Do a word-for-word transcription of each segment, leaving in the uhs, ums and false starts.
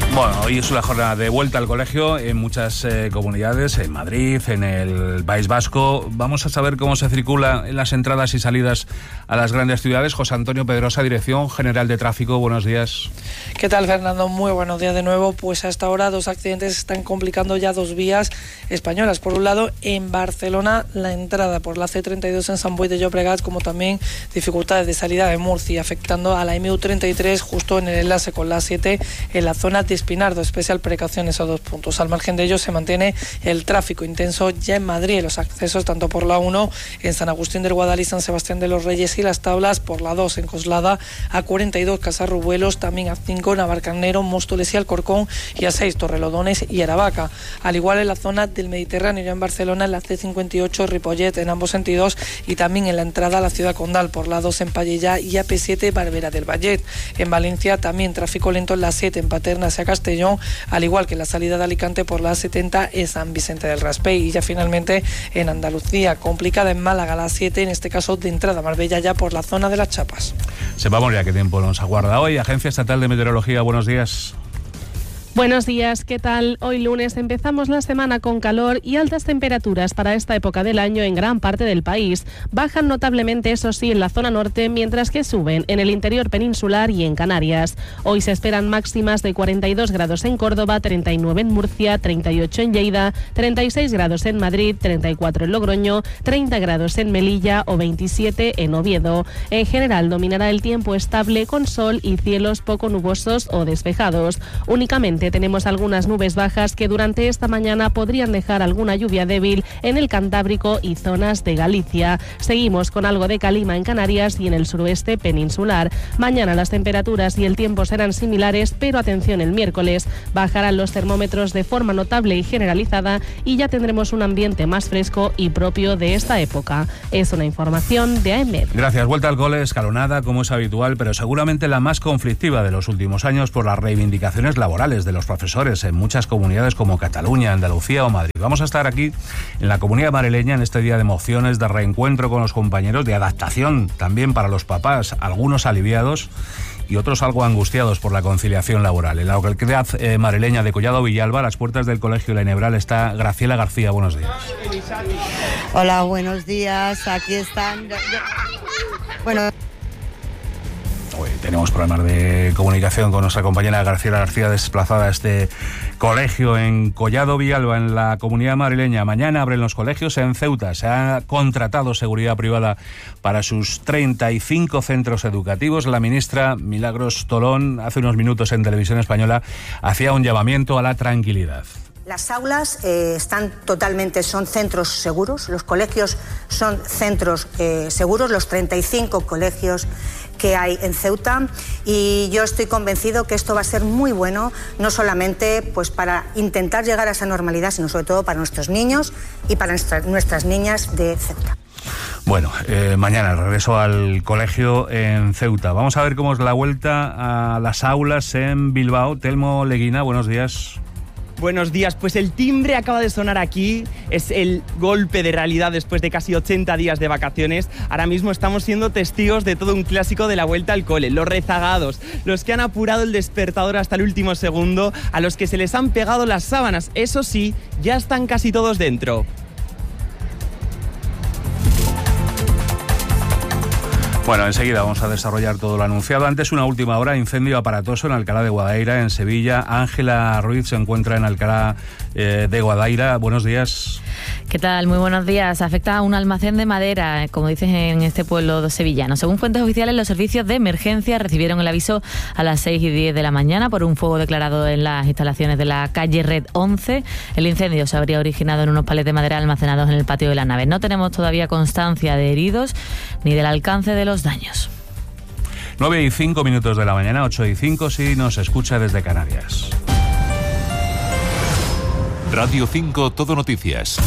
Bueno, hoy es una jornada de vuelta al colegio en muchas eh, comunidades, en Madrid, en el País Vasco. Vamos a saber cómo se circula en las entradas y salidas a las grandes ciudades. José Antonio Pedrosa, Dirección General de Tráfico, buenos días. ¿Qué tal, Fernando? Muy buenos días de nuevo. Pues hasta ahora dos accidentes están complicando ya dos vías españolas. Por un lado, en Barcelona, la entrada por la ce treinta y dos en Sant Boi de Llobregat, como también dificultades de salida de Murcia, afectando a la eme u treinta y tres justo en el enlace con la A siete en la zona de Espinardo. Especial precaución esos dos puntos. Al margen de ello se mantiene el tráfico intenso ya en Madrid, los accesos tanto por la uno en San Agustín del Guadalí, San Sebastián de los Reyes y Las Tablas, por la dos en Coslada, a cuarenta y dos Casarrubuelos, también a cinco Navarcarnero, Móstoles y Alcorcón, y a seis Torrelodones y Aravaca. Al igual en la zona del Mediterráneo, ya en Barcelona, en la ce cincuenta y ocho Ripollet en ambos sentidos, y también en la entrada a la ciudad condal por la dos en Pallejà y a pe siete Barberà del Vallet. En Valencia también tráfico lento en la siete en Paterna hacia Castellón, al igual que la salida de Alicante por la a setenta en San Vicente del Raspey. Y ya finalmente en Andalucía, complicada en Málaga la siete, en este caso de entrada a Marbella ya por la zona de las Chapas. Sepamos ya qué tiempo nos aguarda hoy. Agencia Estatal de Meteorología, buenos días. Buenos días, ¿qué tal? Hoy lunes empezamos la semana con calor y altas temperaturas para esta época del año en gran parte del país. Bajan notablemente, eso sí, en la zona norte, mientras que suben en el interior peninsular y en Canarias. Hoy se esperan máximas de cuarenta y dos grados en Córdoba, treinta y nueve en Murcia, treinta y ocho en Lleida, treinta y seis grados en Madrid, treinta y cuatro en Logroño, treinta grados en Melilla o veintisiete en Oviedo. En general dominará el tiempo estable con sol y cielos poco nubosos o despejados. Únicamente tenemos algunas nubes bajas que durante esta mañana podrían dejar alguna lluvia débil en el Cantábrico y zonas de Galicia. Seguimos con algo de calima en Canarias y en el suroeste peninsular. Mañana las temperaturas y el tiempo serán similares, pero atención, el miércoles bajarán los termómetros de forma notable y generalizada y ya tendremos un ambiente más fresco y propio de esta época. Es una información de A E M E D. Gracias. Vuelta al cole escalonada, como es habitual, pero seguramente la más conflictiva de los últimos años por las reivindicaciones laborales de los profesores en muchas comunidades como Cataluña, Andalucía o Madrid. Vamos a estar aquí en la comunidad madrileña en este día de emociones, de reencuentro con los compañeros, de adaptación también para los papás, algunos aliviados y otros algo angustiados por la conciliación laboral. En la localidad eh, madrileña de Collado Villalba, a las puertas del Colegio La Enebral, está Graciela García. Buenos días. Hola, buenos días. Aquí están. Bueno... Hoy tenemos problemas de comunicación con nuestra compañera Graciela García, desplazada a este colegio en Collado Villalba, en la comunidad madrileña. Mañana abren los colegios en Ceuta. Se ha contratado seguridad privada para sus treinta y cinco centros educativos. La ministra Milagros Tolón, hace unos minutos en Televisión Española, hacía un llamamiento a la tranquilidad. Las aulas eh, están totalmente, son centros seguros, los colegios son centros eh, seguros, los treinta y cinco colegios que hay en Ceuta, y yo estoy convencido que esto va a ser muy bueno, no solamente pues para intentar llegar a esa normalidad, sino sobre todo para nuestros niños y para nuestra, nuestras niñas de Ceuta. Bueno, eh, mañana el regreso al colegio en Ceuta. Vamos a ver cómo es la vuelta a las aulas en Bilbao. Telmo Leguina, buenos días. Buenos días, pues el timbre acaba de sonar aquí, es el golpe de realidad después de casi ochenta días de vacaciones. Ahora mismo estamos siendo testigos de todo un clásico de la vuelta al cole, los rezagados, los que han apurado el despertador hasta el último segundo, a los que se les han pegado las sábanas. Eso sí, ya están casi todos dentro. Bueno, enseguida vamos a desarrollar todo lo anunciado. Antes, una última hora, incendio aparatoso en Alcalá de Guadaira, en Sevilla. Ángela Ruiz se encuentra en Alcalá eh, de Guadaira. Buenos días. ¿Qué tal? Muy buenos días. Afecta a un almacén de madera, como dices, en este pueblo sevillano. Según fuentes oficiales, los servicios de emergencia recibieron el aviso a las seis y diez de la mañana por un fuego declarado en las instalaciones de la calle Red once. El incendio se habría originado en unos palets de madera almacenados en el patio de la nave. No tenemos todavía constancia de heridos ni del alcance de los daños. nueve y cinco minutos de la mañana, ocho y cinco si nos escucha desde Canarias. Radio cinco Todo Noticias.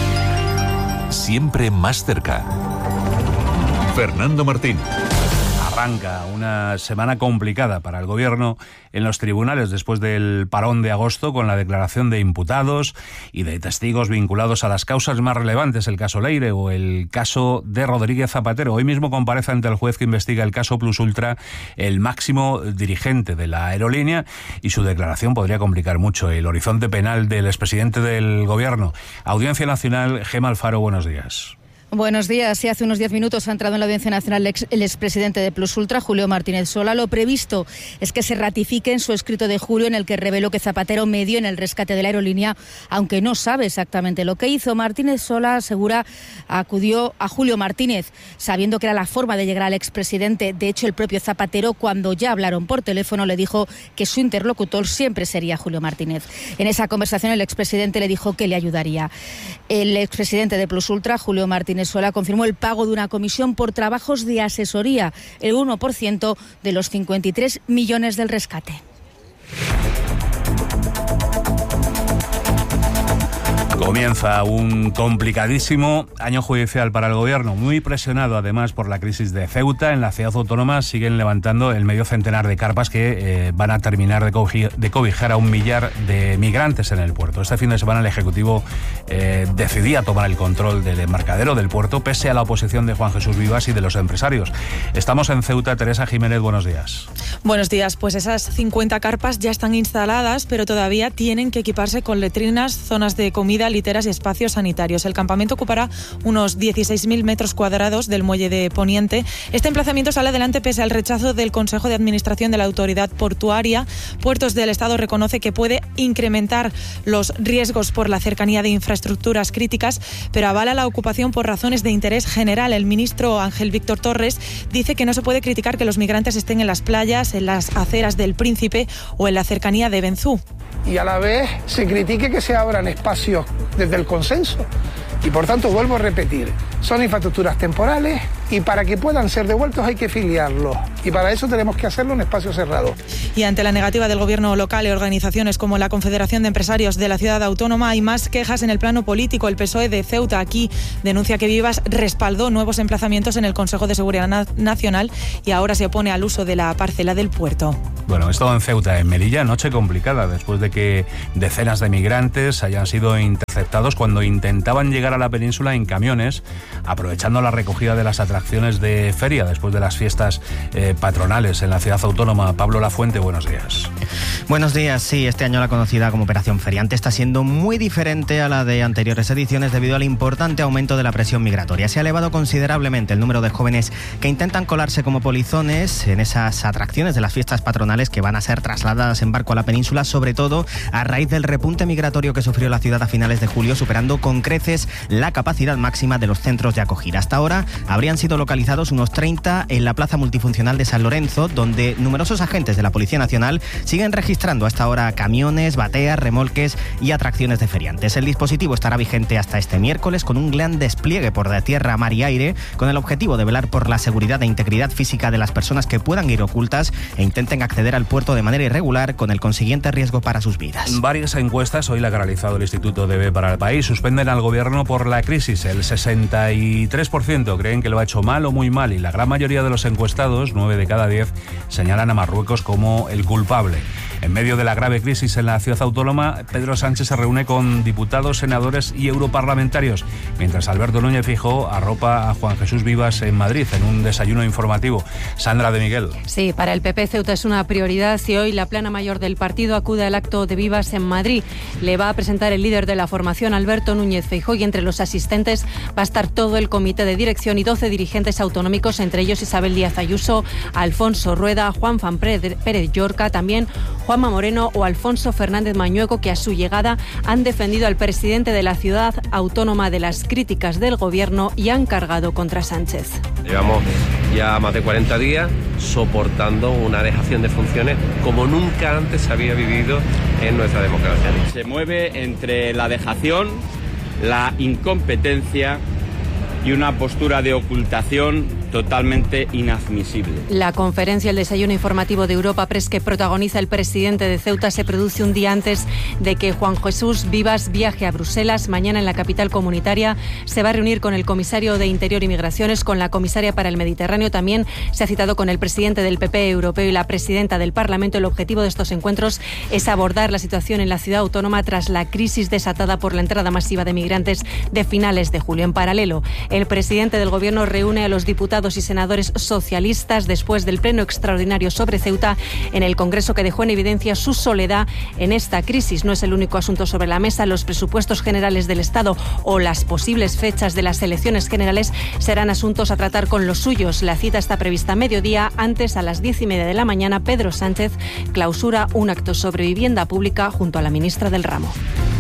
Siempre más cerca. Fernando Martín. Arranca una semana complicada para el Gobierno en los tribunales después del parón de agosto, con la declaración de imputados y de testigos vinculados a las causas más relevantes, el caso Leire o el caso de Rodríguez Zapatero. Hoy mismo comparece ante el juez que investiga el caso Plus Ultra el máximo dirigente de la aerolínea, y su declaración podría complicar mucho el horizonte penal del expresidente del Gobierno. Audiencia Nacional, Gemma Alfaro, buenos días. Buenos días. Sí, hace unos diez minutos ha entrado en la Audiencia Nacional el, ex, el expresidente de Plus Ultra, Julio Martínez Sola. Lo previsto es que se ratifique en su escrito de julio, en el que reveló que Zapatero medió en el rescate de la aerolínea, aunque no sabe exactamente lo que hizo. Martínez Sola asegura acudió a Julio Martínez, sabiendo que era la forma de llegar al expresidente. De hecho, el propio Zapatero, cuando ya hablaron por teléfono, le dijo que su interlocutor siempre sería Julio Martínez. En esa conversación, el expresidente le dijo que le ayudaría. El expresidente de Plus Ultra, Julio Martínez Sola, confirmó el pago de una comisión por trabajos de asesoría, el uno por ciento de los cincuenta y tres millones del rescate. Comienza un complicadísimo año judicial para el Gobierno, muy presionado además por la crisis de Ceuta. En la ciudad autónoma siguen levantando el medio centenar de carpas que eh, van a terminar de, cobijar, de cobijar a un millar de migrantes en el puerto. Este fin de semana el Ejecutivo eh, decidía tomar el control del embarcadero del puerto, pese a la oposición de Juan Jesús Vivas y de los empresarios. Estamos en Ceuta. Teresa Jiménez, buenos días. Buenos días. Pues esas cincuenta carpas ya están instaladas, pero todavía tienen que equiparse con letrinas, zonas de comida, literas y espacios sanitarios. El campamento ocupará unos dieciséis mil metros cuadrados del muelle de Poniente. Este emplazamiento sale adelante pese al rechazo del Consejo de Administración de la Autoridad Portuaria. Puertos del Estado reconoce que puede incrementar los riesgos por la cercanía de infraestructuras críticas, pero avala la ocupación por razones de interés general. El ministro Ángel Víctor Torres dice que no se puede criticar que los migrantes estén en las playas, en las aceras del Príncipe o en la cercanía de Benzú. Y a la vez se critique que se abran espacios desde el consenso. Y por tanto, vuelvo a repetir, son infraestructuras temporales y para que puedan ser devueltos hay que filiarlos. Y para eso tenemos que hacerlo en espacio cerrado. Y ante la negativa del gobierno local y organizaciones como la Confederación de Empresarios de la Ciudad Autónoma, hay más quejas en el plano político. El P S O E de Ceuta aquí denuncia que Vivas respaldó nuevos emplazamientos en el Consejo de Seguridad Na- Nacional y ahora se opone al uso de la parcela del puerto. Bueno, esto en Ceuta. En Melilla, noche complicada, después de que decenas de migrantes hayan sido interceptados cuando intentaban llegar a la península en camiones, aprovechando la recogida de las atracciones de feria después de las fiestas eh, patronales en la ciudad autónoma. Pablo Lafuente, buenos días. Buenos días. Sí, este año la conocida como Operación Feriante está siendo muy diferente a la de anteriores ediciones debido al importante aumento de la presión migratoria. Se ha elevado considerablemente el número de jóvenes que intentan colarse como polizones en esas atracciones de las fiestas patronales que van a ser trasladadas en barco a la península, sobre todo a raíz del repunte migratorio que sufrió la ciudad a finales de julio, superando con creces la capacidad máxima de los centros de acogida. Hasta ahora habrían sido localizados unos treinta en la plaza multifuncional de San Lorenzo, donde numerosos agentes de la Policía Nacional siguen registrando hasta ahora camiones, bateas, remolques y atracciones de feriantes. El dispositivo estará vigente hasta este miércoles con un gran despliegue por de tierra, mar y aire, con el objetivo de velar por la seguridad e integridad física de las personas que puedan ir ocultas e intenten acceder al puerto de manera irregular, con el consiguiente riesgo para sus vidas. Varias encuestas, hoy la que ha realizado el Instituto D B para el País, suspenden al Gobierno por la crisis. El sesenta y tres por ciento creen que lo ha hecho mal o muy mal, y la gran mayoría de los encuestados, nueve de cada diez, señalan a Marruecos como el culpable. En medio de la grave crisis en la ciudad autónoma, Pedro Sánchez se reúne con diputados, senadores y europarlamentarios, mientras Alberto Núñez Feijóo arropa a Juan Jesús Vivas en Madrid en un desayuno informativo. Sandra de Miguel. Sí, para el P P Ceuta es una prioridad y hoy la plana mayor del partido acude al acto de Vivas en Madrid. Le va a presentar el líder de la formación, Alberto Núñez Feijóo, y entre los asistentes va a estar todo el comité de dirección y doce dirigentes autonómicos, entre ellos Isabel Díaz Ayuso, Alfonso Rueda, Juan Fan Pérez Llorca, también Juanma Moreno o Alfonso Fernández Mañueco, que a su llegada han defendido al presidente de la ciudad autónoma de las críticas del gobierno y han cargado contra Sánchez. Llevamos ya más de cuarenta días soportando una dejación de funciones como nunca antes se había vivido en nuestra democracia. Se mueve entre la dejación, la incompetencia y una postura de ocultación totalmente inadmisible. La conferencia El Desayuno Informativo de Europa Press que protagoniza el presidente de Ceuta se produce un día antes de que Juan Jesús Vivas viaje a Bruselas. Mañana en la capital comunitaria se va a reunir con el comisario de Interior y Migraciones, con la comisaria para el Mediterráneo. También se ha citado con el presidente del P P europeo y la presidenta del Parlamento. El objetivo de estos encuentros es abordar la situación en la ciudad autónoma tras la crisis desatada por la entrada masiva de migrantes de finales de julio. En paralelo, el presidente del Gobierno reúne a los diputados y senadores socialistas después del pleno extraordinario sobre Ceuta en el Congreso, que dejó en evidencia su soledad en esta crisis. No es el único asunto sobre la mesa. Los presupuestos generales del Estado o las posibles fechas de las elecciones generales serán asuntos a tratar con los suyos. La cita está prevista a mediodía. Antes, a las diez y media de la mañana, Pedro Sánchez clausura un acto sobre vivienda pública junto a la ministra del ramo.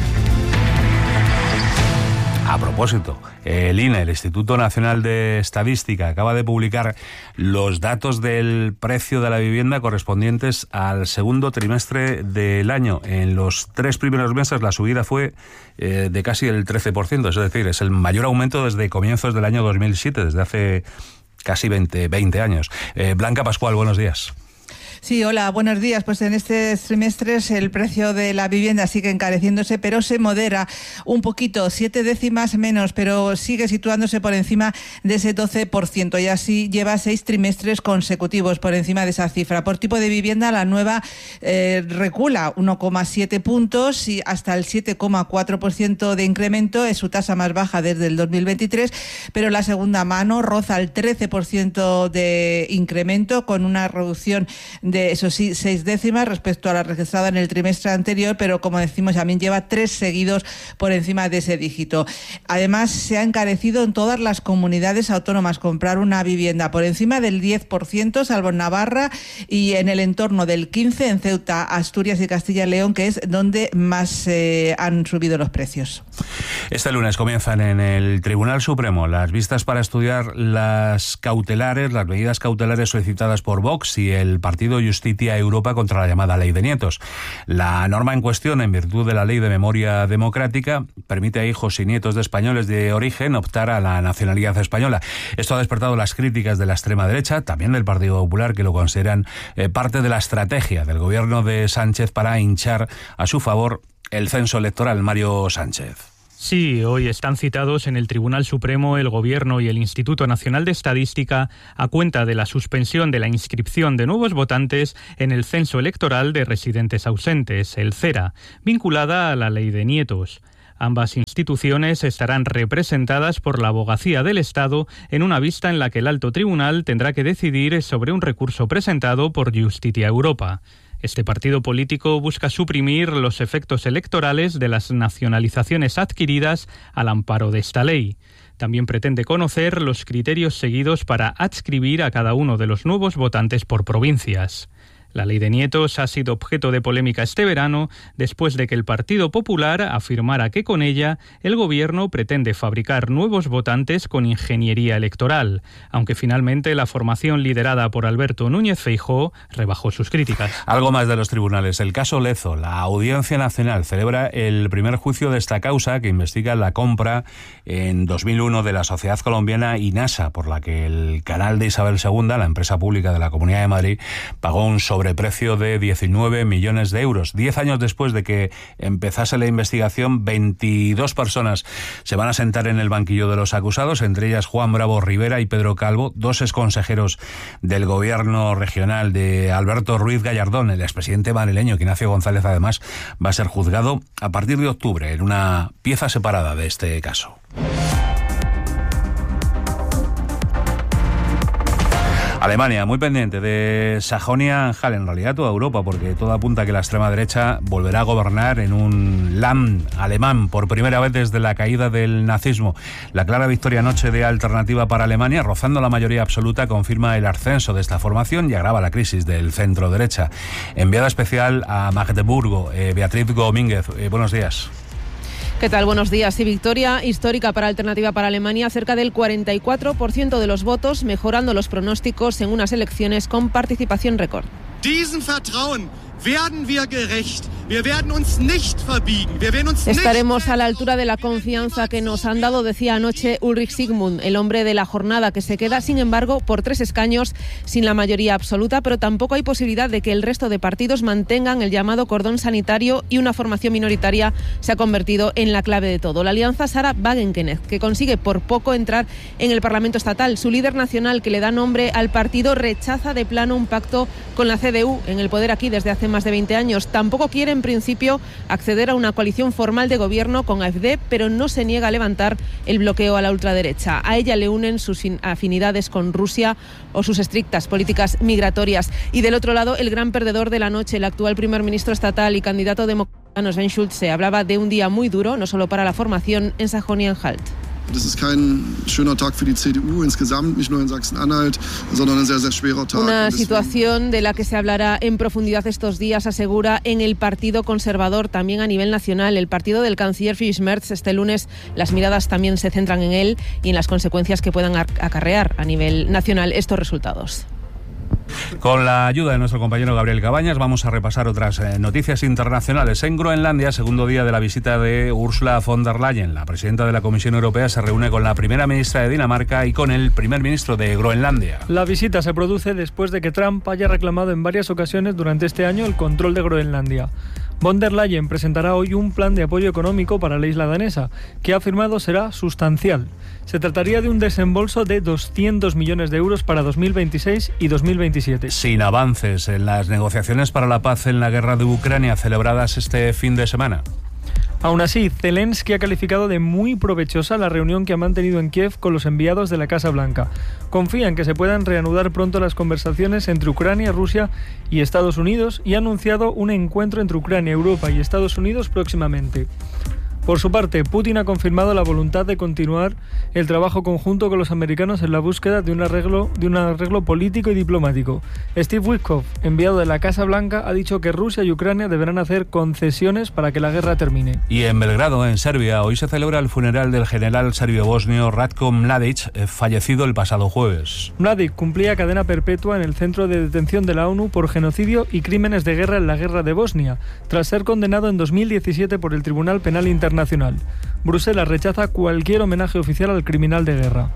A propósito, el I N E, el Instituto Nacional de Estadística, acaba de publicar los datos del precio de la vivienda correspondientes al segundo trimestre del año. En los tres primeros meses la subida fue eh, de casi el trece por ciento, es decir, es el mayor aumento desde comienzos del año dos mil siete, desde hace casi veinte, veinte años. Eh, Blanca Pascual, buenos días. Sí, hola, buenos días. Pues en este trimestre el precio de la vivienda sigue encareciéndose, pero se modera un poquito, siete décimas menos, pero sigue situándose por encima de ese doce por ciento y así lleva seis trimestres consecutivos por encima de esa cifra. Por tipo de vivienda, la nueva eh, recula uno coma siete puntos y hasta el siete coma cuatro por ciento de incremento. Es su tasa más baja desde el dos mil veintitrés, pero la segunda mano roza el trece por ciento de incremento, con una reducción de, eso sí, seis décimas respecto a la registrada en el trimestre anterior, pero como decimos, también lleva tres seguidos por encima de ese dígito. Además, se ha encarecido en todas las comunidades autónomas comprar una vivienda por encima del diez por ciento, salvo en Navarra, y en el entorno del quince por ciento en Ceuta, Asturias y Castilla y León, que es donde más eh, han subido los precios. Este lunes comienzan en el Tribunal Supremo las vistas para estudiar las cautelares, las medidas cautelares solicitadas por Vox y el partido Justitia Europa contra la llamada Ley de Nietos. La norma en cuestión, en virtud de la Ley de Memoria Democrática, permite a hijos y nietos de españoles de origen optar a la nacionalidad española. Esto ha despertado las críticas de la extrema derecha, también del Partido Popular, que lo consideran eh, parte de la estrategia del gobierno de Sánchez para hinchar a su favor el censo electoral. Mario Sánchez. Sí, hoy están citados en el Tribunal Supremo el Gobierno y el Instituto Nacional de Estadística a cuenta de la suspensión de la inscripción de nuevos votantes en el censo electoral de residentes ausentes, el CERA, vinculada a la Ley de Nietos. Ambas instituciones estarán representadas por la Abogacía del Estado en una vista en la que el Alto Tribunal tendrá que decidir sobre un recurso presentado por Justitia Europa. Este partido político busca suprimir los efectos electorales de las nacionalizaciones adquiridas al amparo de esta ley. También pretende conocer los criterios seguidos para adscribir a cada uno de los nuevos votantes por provincias. La Ley de Nietos ha sido objeto de polémica este verano después de que el Partido Popular afirmara que con ella el Gobierno pretende fabricar nuevos votantes con ingeniería electoral, aunque finalmente la formación liderada por Alberto Núñez Feijóo rebajó sus críticas. Algo más de los tribunales. El caso Lezo. La Audiencia Nacional celebra el primer juicio de esta causa que investiga la compra en dos mil uno de la sociedad colombiana INASA, por la que el canal de Isabel segunda, la empresa pública de la Comunidad de Madrid, pagó un sobre sobreprecio de diecinueve millones de euros. Diez años después de que empezase la investigación, veintidós personas se van a sentar en el banquillo de los acusados, entre ellas Juan Bravo Rivera y Pedro Calvo, dos exconsejeros del gobierno regional de Alberto Ruiz Gallardón. El expresidente madrileño, Ignacio González, además, va a ser juzgado a partir de octubre en una pieza separada de este caso. Alemania, muy pendiente de Sajonia-Anhalt, en realidad toda Europa, porque todo apunta a que la extrema derecha volverá a gobernar en un Land alemán por primera vez desde la caída del nazismo. La clara victoria anoche de Alternativa para Alemania, rozando la mayoría absoluta, confirma el ascenso de esta formación y agrava la crisis del centro derecha. Enviada especial a Magdeburgo, eh, Beatriz Domínguez, eh, buenos días. ¿Qué tal? Buenos días. Y victoria histórica para Alternativa para Alemania, cerca del cuarenta y cuatro por ciento de los votos, mejorando los pronósticos en unas elecciones con participación récord. Diesem Vertrauen werden wir gerecht. Estaremos a la altura de la confianza que nos han dado, decía anoche Ulrich Sigmund, el hombre de la jornada, que se queda, sin embargo, por tres escaños sin la mayoría absoluta, pero tampoco hay posibilidad de que el resto de partidos mantengan el llamado cordón sanitario y una formación minoritaria se ha convertido en la clave de todo. La alianza Sarah Wagenknecht, que consigue por poco entrar en el Parlamento estatal. Su líder nacional, que le da nombre al partido, rechaza de plano un pacto con la C D U, en el poder aquí desde hace más de veinte años. Tampoco quiere, en principio, acceder a una coalición formal de gobierno con A F D, pero no se niega a levantar el bloqueo a la ultraderecha. A ella le unen sus afinidades con Rusia o sus estrictas políticas migratorias. Y del otro lado, el gran perdedor de la noche, el actual primer ministro estatal y candidato demócrata Sven Schulze, hablaba de un día muy duro, no solo para la formación en Sajonia-Anhalt. Das ist kein schöner Tag für die C D U insgesamt, nicht nur in Sachsen-Anhalt, sondern ein sehr, sehr schwerer Tag. Una situación de la que se hablará en profundidad estos días, asegura, en el Partido Conservador, también a nivel nacional. El partido del canciller Friedrich Merz, este lunes las miradas también se centran en él y en las consecuencias que puedan acarrear a nivel nacional estos resultados. Con la ayuda de nuestro compañero Gabriel Cabañas vamos a repasar otras eh, noticias internacionales. En Groenlandia, segundo día de la visita de Ursula von der Leyen, la presidenta de la Comisión Europea se reúne con la primera ministra de Dinamarca y con el primer ministro de Groenlandia. La visita se produce después de que Trump haya reclamado en varias ocasiones durante este año el control de Groenlandia. Von der Leyen presentará hoy un plan de apoyo económico para la isla danesa, que ha afirmado será sustancial. Se trataría de un desembolso de doscientos millones de euros para dos mil veintiséis y dos mil veintisiete. Sin avances en las negociaciones para la paz en la guerra de Ucrania celebradas este fin de semana. Aún así, Zelensky ha calificado de muy provechosa la reunión que ha mantenido en Kiev con los enviados de la Casa Blanca. Confía en que se puedan reanudar pronto las conversaciones entre Ucrania, Rusia y Estados Unidos y ha anunciado un encuentro entre Ucrania, Europa y Estados Unidos próximamente. Por su parte, Putin ha confirmado la voluntad de continuar el trabajo conjunto con los americanos en la búsqueda de un arreglo, de un arreglo político y diplomático. Steve Witkoff, enviado de la Casa Blanca, ha dicho que Rusia y Ucrania deberán hacer concesiones para que la guerra termine. Y en Belgrado, en Serbia, hoy se celebra el funeral del general serbio-bosnio Ratko Mladic, fallecido el pasado jueves. Mladic cumplía cadena perpetua en el centro de detención de la ONU por genocidio y crímenes de guerra en la guerra de Bosnia, tras ser condenado en dos mil diecisiete por el Tribunal Penal Internacional. Bruselas rechaza cualquier homenaje oficial al criminal de guerra.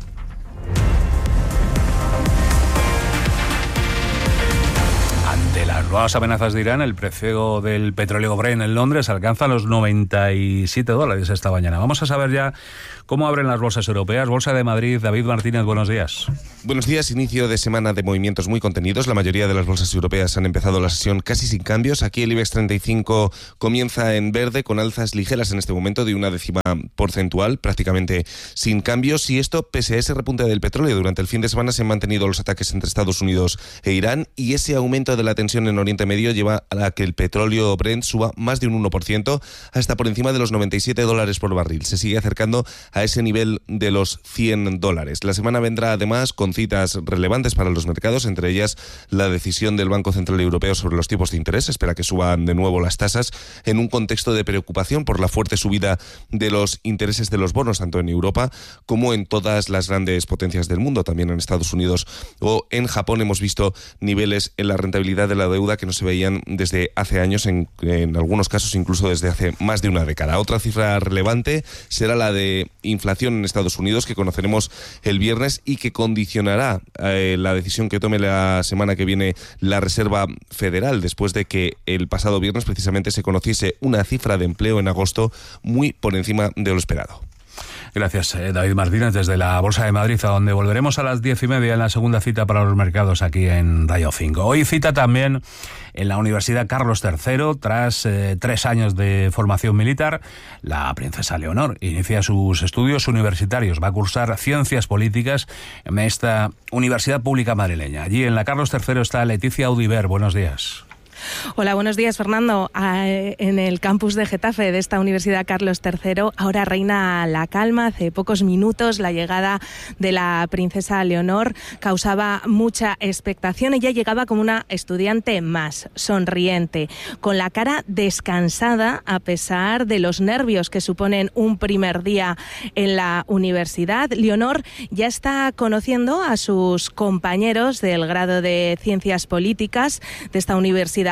Ante las nuevas amenazas de Irán, el precio del petróleo Brent en Londres alcanza los noventa y siete dólares esta mañana. Vamos a saber ya cómo abren las bolsas europeas. Bolsa de Madrid, David Martínez, buenos días. Buenos días, inicio de semana de movimientos muy contenidos. La mayoría de las bolsas europeas han empezado la sesión casi sin cambios. Aquí el IBEX treinta y cinco comienza en verde con alzas ligeras en este momento de una décima porcentual, prácticamente sin cambios. Y esto pese a ese repunte del petróleo. Durante el fin de semana se han mantenido los ataques entre Estados Unidos e Irán y ese aumento de la tensión en Oriente Medio lleva a que el petróleo Brent suba más de un uno por ciento hasta por encima de los noventa y siete dólares por barril. Se sigue acercando a ese nivel de los cien dólares. La semana vendrá además con citas relevantes para los mercados, entre ellas la decisión del Banco Central Europeo sobre los tipos de interés. Espera que suban de nuevo las tasas en un contexto de preocupación por la fuerte subida de los intereses de los bonos, tanto en Europa como en todas las grandes potencias del mundo. También en Estados Unidos o en Japón hemos visto niveles en la rentabilidad de la deuda que no se veían desde hace años, en, en algunos casos incluso desde hace más de una década. Otra cifra relevante será la de inflación en Estados Unidos, que conoceremos el viernes y que condicionará eh, la decisión que tome la semana que viene la Reserva Federal, después de que el pasado viernes precisamente se conociese una cifra de empleo en agosto muy por encima de lo esperado. Gracias, eh, David Martínez, desde la Bolsa de Madrid, a donde volveremos a las diez y media en la segunda cita para los mercados aquí en Radio cinco. Hoy cita también en la Universidad Carlos tercero, tras eh, tres años de formación militar, la princesa Leonor inicia sus estudios universitarios. Va a cursar Ciencias Políticas en esta Universidad Pública Madrileña. Allí en la Carlos tercero está Leticia Audiver. Buenos días. Hola, buenos días, Fernando. En el campus de Getafe de esta Universidad Carlos tercero ahora reina la calma. Hace pocos minutos la llegada de la princesa Leonor causaba mucha expectación. Ella llegaba como una estudiante más, sonriente, con la cara descansada a pesar de los nervios que suponen un primer día en la universidad. Leonor ya está conociendo a sus compañeros del grado de Ciencias Políticas de esta universidad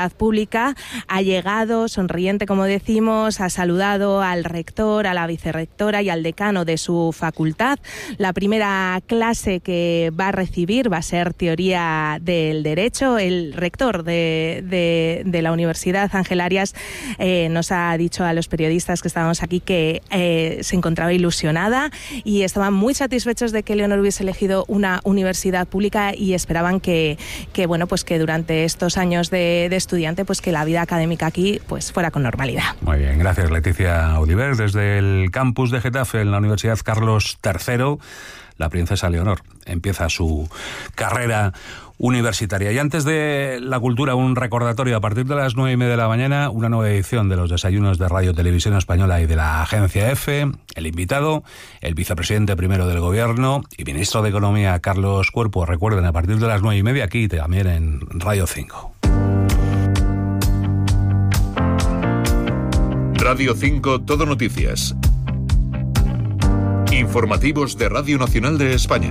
universidad pública. Ha llegado sonriente, como decimos, ha saludado al rector, a la vicerrectora y al decano de su facultad. La primera clase que va a recibir va a ser teoría del derecho. El rector de, de, de la Universidad, Ángel Arias, eh, nos ha dicho a los periodistas que estábamos aquí que eh, se encontraba ilusionada y estaban muy satisfechos de que Leonor hubiese elegido una universidad pública y esperaban que, que bueno, pues que durante estos años de, de estudiante, pues que la vida académica aquí pues fuera con normalidad. Muy bien, gracias Leticia Oliver. Desde el campus de Getafe, en la Universidad Carlos tercero, la princesa Leonor empieza su carrera universitaria. Y antes de la cultura, un recordatorio: a partir de las nueve y media de la mañana, una nueva edición de los desayunos de Radio Televisión Española y de la Agencia EFE. El invitado, el vicepresidente primero del Gobierno y ministro de Economía, Carlos Cuerpo. Recuerden, a partir de las nueve y media, aquí también en Radio cinco. Radio cinco Todo Noticias. Informativos de Radio Nacional de España.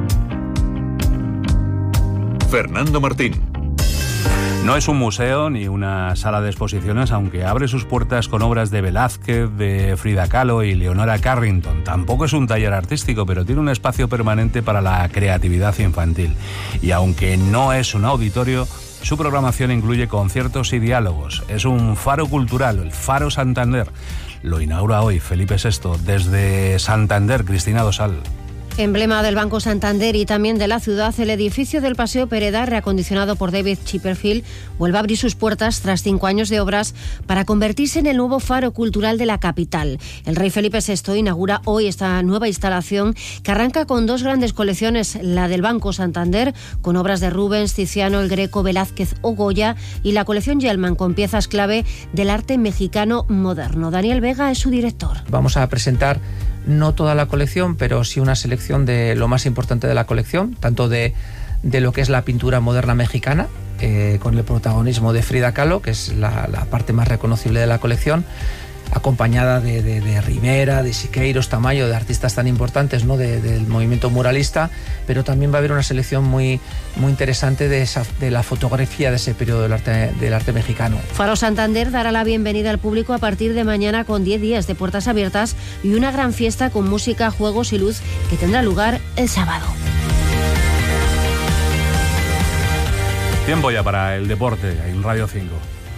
Fernando Martín. No es un museo ni una sala de exposiciones, aunque abre sus puertas con obras de Velázquez, de Frida Kahlo y Leonora Carrington. Tampoco es un taller artístico, pero tiene un espacio permanente para la creatividad infantil. Y aunque no es un auditorio, su programación incluye conciertos y diálogos. Es un faro cultural, el Faro Santander. Lo inaugura hoy Felipe sexto desde Santander, Cristina Dosal. Emblema del Banco Santander y también de la ciudad, el edificio del Paseo Pereda, reacondicionado por David Chipperfield, vuelve a abrir sus puertas tras cinco años de obras para convertirse en el nuevo faro cultural de la capital. El rey Felipe sexto inaugura hoy esta nueva instalación que arranca con dos grandes colecciones, la del Banco Santander, con obras de Rubens, Tiziano, El Greco, Velázquez o Goya, y la colección Yellman, con piezas clave del arte mexicano moderno. Daniel Vega es su director. Vamos a presentar no toda la colección, pero sí una selección de lo más importante de la colección, tanto de, de lo que es la pintura moderna mexicana, eh, con el protagonismo de Frida Kahlo, que es la, la parte más reconocible de la colección, acompañada de, de, de Rivera, de Siqueiros, Tamayo, de artistas tan importantes, ¿no?, de, del movimiento muralista, pero también va a haber una selección muy, muy interesante de, esa, de la fotografía de ese periodo del arte, del arte mexicano. Faro Santander dará la bienvenida al público a partir de mañana con diez días de puertas abiertas y una gran fiesta con música, juegos y luz que tendrá lugar el sábado. Tiempo ya para el deporte en Radio cinco.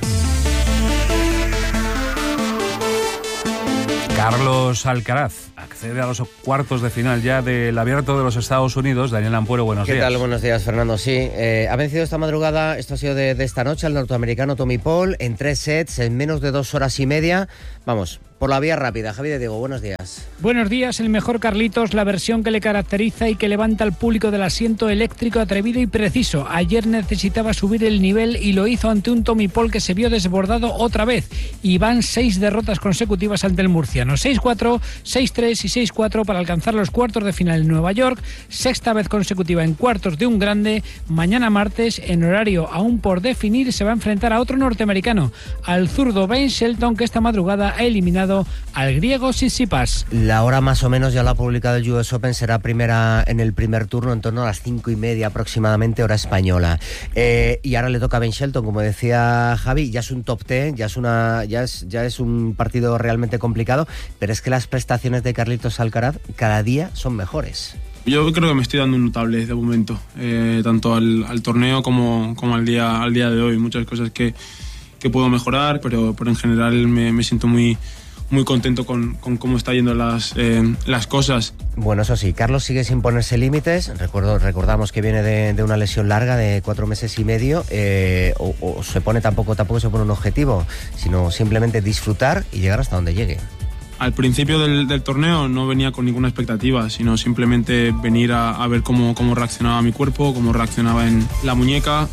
Carlos Alcaraz accede a los cuartos de final ya del Abierto de los Estados Unidos. Daniel Ampuero, buenos días. días. ¿Qué tal? Buenos días, Fernando. Sí, eh, ha vencido esta madrugada, esto ha sido de, de esta noche, el norteamericano Tommy Paul, en tres sets, en menos de dos horas y media. Vamos, por la vía rápida. Javier de Diego, buenos días. Buenos días, el mejor Carlitos, la versión que le caracteriza y que levanta al público del asiento, eléctrico, atrevido y preciso. Ayer necesitaba subir el nivel y lo hizo ante un Tommy Paul que se vio desbordado otra vez. Y van seis derrotas consecutivas ante el murciano. seis cuatro, seis tres y seis cuatro para alcanzar los cuartos de final en Nueva York. Sexta vez consecutiva en cuartos de un grande. Mañana martes, en horario aún por definir, se va a enfrentar a otro norteamericano, al zurdo Ben Shelton, que esta madrugada ha eliminado al griego Tsitsipas. La hora más o menos ya lo ha publicado el U S Open, será primera en el primer turno, en torno a las cinco y media aproximadamente, hora española. Eh, y ahora le toca a Ben Shelton, como decía Javi, ya es un top ten, ya es una, ya es, ya es un partido realmente complicado, pero es que las prestaciones de Carlitos Alcaraz cada día son mejores. Yo creo que me estoy dando un notable de momento, eh, tanto al, al torneo como, como al día, al día de hoy. Muchas cosas que, que puedo mejorar, pero, pero en general me, me siento muy muy contento con, con cómo está yendo las, eh, las cosas. Bueno, eso sí, Carlos sigue sin ponerse límites. Recuerdo, recordamos que viene de, de una lesión larga de cuatro meses y medio. Eh, o, o se pone tampoco, tampoco se pone un objetivo, sino simplemente disfrutar y llegar hasta donde llegue. Al principio del, del torneo no venía con ninguna expectativa, sino simplemente venir a, a ver cómo, cómo reaccionaba mi cuerpo, cómo reaccionaba en la muñeca.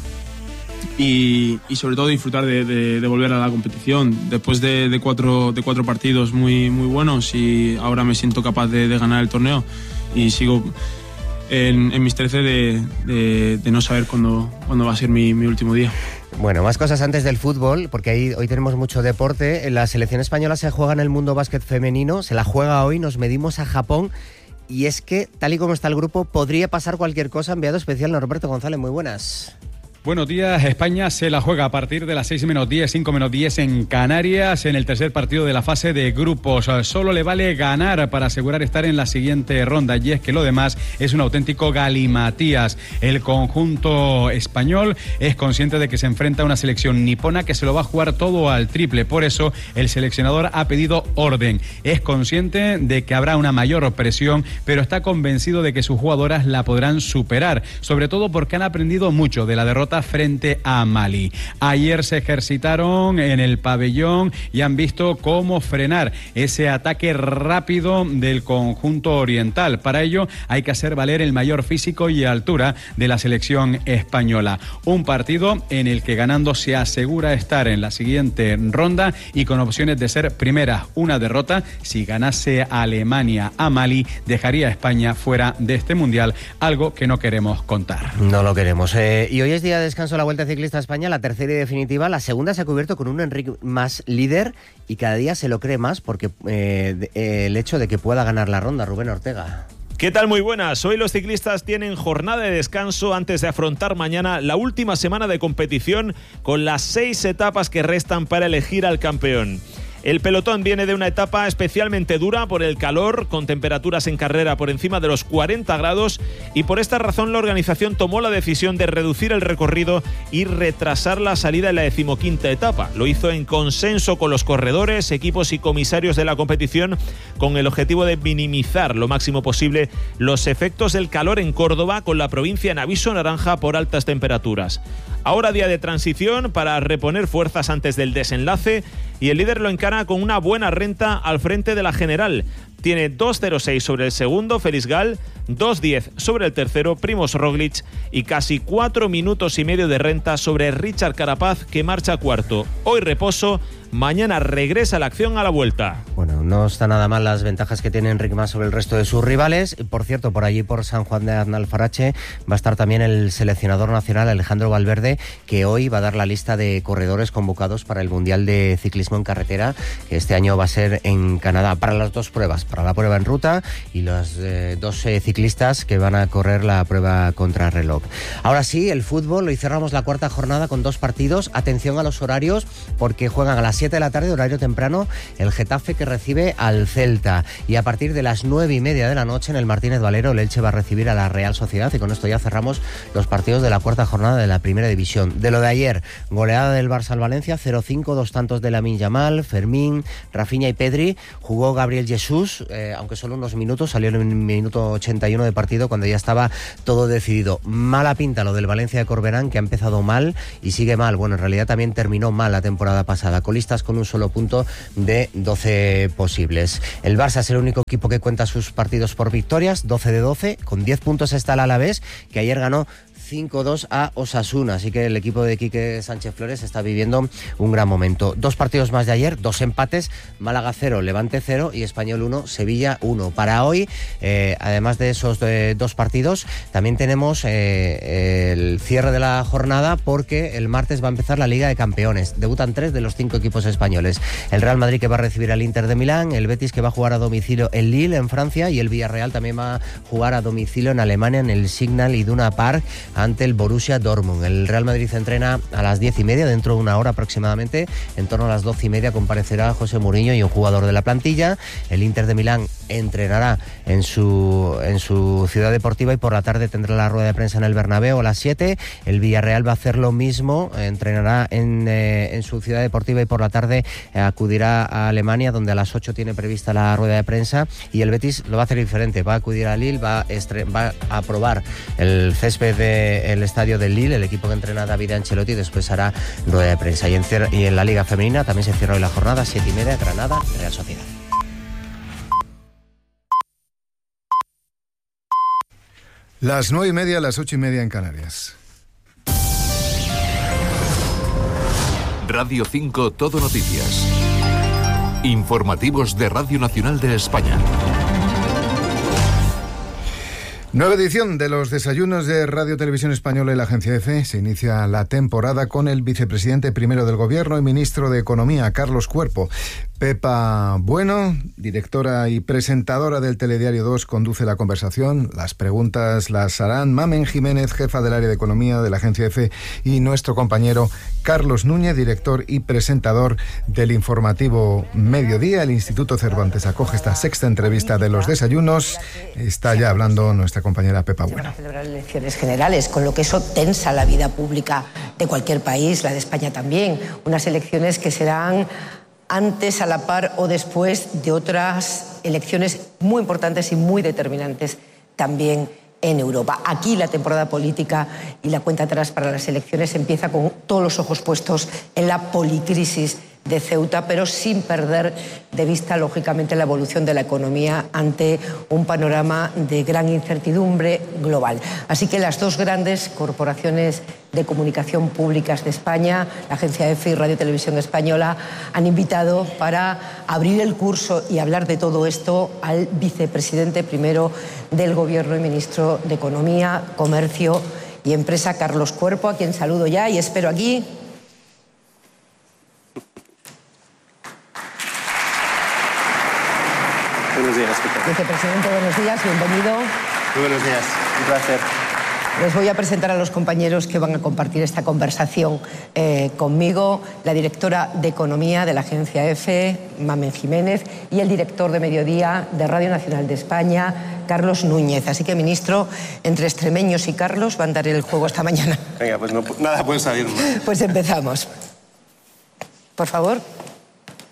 Y, y sobre todo disfrutar de, de, de volver a la competición después de, de, cuatro, de cuatro partidos muy, muy buenos, y ahora me siento capaz de, de ganar el torneo y sigo en, en mis trece de, de, de no saber cuándo, cuándo va a ser mi, mi último día. Bueno, más cosas antes del fútbol, porque ahí, hoy tenemos mucho deporte. La selección española se juega en el mundo básquet femenino, se la juega hoy, nos medimos a Japón. Y es que, tal y como está el grupo, podría pasar cualquier cosa. Enviado especial Norberto González, muy buenas. Buenos días. España se la juega a partir de las seis menos diez, cinco menos diez en Canarias, en el tercer partido de la fase de grupos. Solo le vale ganar para asegurar estar en la siguiente ronda, y es que lo demás es un auténtico galimatías. El conjunto español es consciente de que se enfrenta a una selección nipona que se lo va a jugar todo al triple. Por eso el seleccionador ha pedido orden. Es consciente de que habrá una mayor presión, pero está convencido de que sus jugadoras la podrán superar, sobre todo porque han aprendido mucho de la derrota frente a Mali. Ayer se ejercitaron en el pabellón y han visto cómo frenar ese ataque rápido del conjunto oriental. Para ello hay que hacer valer el mayor físico y altura de la selección española. Un partido en el que ganando se asegura estar en la siguiente ronda y con opciones de ser primera. Una derrota, si ganase Alemania a Mali, dejaría a España fuera de este mundial, algo que no queremos contar. No lo queremos. Eh, y hoy es día de descanso de la Vuelta Ciclista a España, la tercera y definitiva. La segunda se ha cubierto con un Enric Mas líder y cada día se lo cree más porque eh, eh, el hecho de que pueda ganar la ronda. Rubén Ortega. ¿Qué tal? Muy buenas. Hoy los ciclistas tienen jornada de descanso antes de afrontar mañana la última semana de competición con las seis etapas que restan para elegir al campeón. El pelotón viene de una etapa especialmente dura por el calor, con temperaturas en carrera por encima de los cuarenta grados, y por esta razón la organización tomó la decisión de reducir el recorrido y retrasar la salida en la decimoquinta etapa. Lo hizo en consenso con los corredores, equipos y comisarios de la competición, con el objetivo de minimizar lo máximo posible los efectos del calor en Córdoba, con la provincia en aviso naranja por altas temperaturas. Ahora día de transición para reponer fuerzas antes del desenlace, y el líder lo encara con una buena renta al frente de la general. Tiene dos cero seis sobre el segundo, Félix Gal, dos diez sobre el tercero, Primož Roglič, y casi cuatro minutos y medio de renta sobre Richard Carapaz, que marcha cuarto. Hoy reposo, mañana regresa la acción a la Vuelta. Bueno, no está nada mal las ventajas que tiene Enric Mas sobre el resto de sus rivales. Por cierto, por allí, por San Juan de Aznalfarache, va a estar también el seleccionador nacional Alejandro Valverde, que hoy va a dar la lista de corredores convocados para el Mundial de Ciclismo en Carretera, que este año va a ser en Canadá, para las dos pruebas, para la prueba en ruta y los eh, dos eh, ciclistas que van a correr la prueba contrarreloj. Ahora sí, el fútbol, hoy cerramos la cuarta jornada con dos partidos. Atención a los horarios, porque juegan a las siete de la tarde, horario temprano, el Getafe, que recibe al Celta, y a partir de las nueve y media de la noche en el Martínez Valero el Elche va a recibir a la Real Sociedad. Y con esto ya cerramos los partidos de la cuarta jornada de la Primera División. De lo de ayer, goleada del Barça al Valencia, cero cinco, dos tantos de Lamine Yamal, Fermín, Rafinha y Pedri. Jugó Gabriel Jesús, eh, aunque solo unos minutos, salió en el minuto ochenta y uno de partido cuando ya estaba todo decidido. Mala pinta lo del Valencia de Corberán, que ha empezado mal y sigue mal. Bueno, en realidad también terminó mal la temporada pasada. Colistas con un solo punto de doce posibles. El Barça es el único equipo que cuenta sus partidos por victorias, doce de doce. Con diez puntos está el Alavés, que ayer ganó cinco dos a Osasuna, así que el equipo de Quique Sánchez Flores está viviendo un gran momento. Dos partidos más de ayer, dos empates, Málaga cero, Levante cero y Español uno, Sevilla uno. Para hoy, eh, además de esos eh, dos partidos, también tenemos eh, el cierre de la jornada, porque el martes va a empezar la Liga de Campeones. Debutan tres de los cinco equipos españoles. El Real Madrid, que va a recibir al Inter de Milán, el Betis, que va a jugar a domicilio en Lille, en Francia, y el Villarreal también va a jugar a domicilio en Alemania, en el Signal Iduna Park, ante el Borussia Dortmund. El Real Madrid entrena a las diez y media, dentro de una hora aproximadamente. En torno a las doce y media comparecerá José Mourinho y un jugador de la plantilla. El Inter de Milán entrenará en su, en su ciudad deportiva, y por la tarde tendrá la rueda de prensa en el Bernabéu a las siete. El Villarreal va a hacer lo mismo, entrenará en, eh, en su ciudad deportiva, y por la tarde eh, acudirá a Alemania, donde a las ocho tiene prevista la rueda de prensa. Y el Betis lo va a hacer diferente, va a acudir a Lille, va a, estre- va a probar el césped del estadio del Lille, el equipo que entrena David Ancelotti, y después hará rueda de prensa. Y en, cier- y en la Liga Femenina también se cierra hoy la jornada, siete y media, Granada, Real Sociedad. Las nueve y media, las ocho y media en Canarias. Radio cinco Todo Noticias. Informativos de Radio Nacional de España. Nueva edición de los desayunos de Radio Televisión Española y la Agencia EFE. Se inicia la temporada con el vicepresidente primero del Gobierno y ministro de Economía, Carlos Cuerpo. Pepa Bueno, directora y presentadora del Telediario dos, conduce la conversación. Las preguntas las harán Mamen Jiménez, jefa del área de economía de la agencia EFE, y nuestro compañero Carlos Núñez, director y presentador del informativo Mediodía. El Instituto Cervantes acoge esta sexta entrevista de los desayunos. Está ya hablando nuestra compañera Pepa Bueno. Se van a celebrar elecciones generales, con lo que eso tensa la vida pública de cualquier país, la de España también. Unas elecciones que serán antes, a la par o después de otras elecciones muy importantes y muy determinantes también en Europa. Aquí la temporada política y la cuenta atrás para las elecciones empieza con todos los ojos puestos en la policrisis de Ceuta, pero sin perder de vista, lógicamente, la evolución de la economía ante un panorama de gran incertidumbre global. Así que las dos grandes corporaciones de comunicación públicas de España, la agencia EFE y Radio Televisión Española, han invitado para abrir el curso y hablar de todo esto al vicepresidente primero del Gobierno y ministro de Economía, Comercio y Empresa, Carlos Cuerpo, a quien saludo ya y espero aquí. Buenos días, ¿qué tal? Vicepresidente, buenos días, bienvenido. Muy buenos días, un placer. Les voy a presentar a los compañeros que van a compartir esta conversación eh, conmigo, la directora de Economía de la agencia EFE, Mamen Jiménez, y el director de Mediodía de Radio Nacional de España, Carlos Núñez. Así que, ministro, entre extremeños y Carlos van a dar el juego esta mañana. Venga, pues no, nada puede salir mal. Pues empezamos. Por favor.